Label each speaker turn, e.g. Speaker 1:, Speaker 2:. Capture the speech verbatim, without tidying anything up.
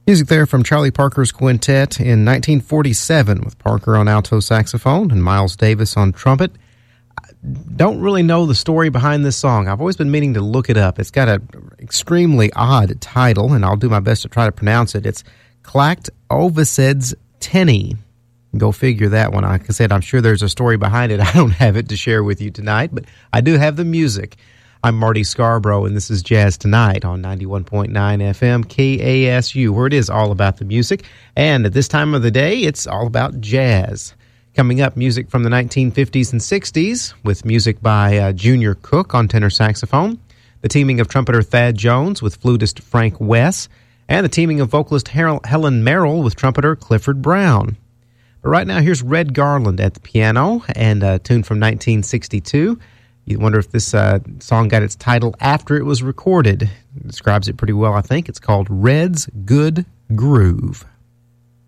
Speaker 1: Music there from Charlie Parker's Quintet in nineteen forty-seven with Parker on alto saxophone and Miles Davis on trumpet. I don't really know the story behind this song. I've always been meaning to look it up. It's got an extremely odd title, and I'll do my best to try to pronounce it. It's Clacht Ovised's Tenny. Go figure that one. Like I said, I'm sure there's a story behind it. I don't have it to share with you tonight, but I do have the music. I'm Marty Scarborough, and this is Jazz Tonight on ninety-one point nine F M K A S U, where it is all about the music. And at this time of the day, it's all about jazz. Coming up, music from the nineteen fifties and sixties, with music by uh, Junior Cook on tenor saxophone, the teaming of trumpeter Thad Jones with flutist Frank Wess, and the teaming of vocalist Helen Merrill with trumpeter Clifford Brown. But right now, here's Red Garland at the piano, and a tune from nineteen sixty-two. You wonder if this uh, song got its title after it was recorded. It describes it pretty well, I think. It's called Red's Good Groove.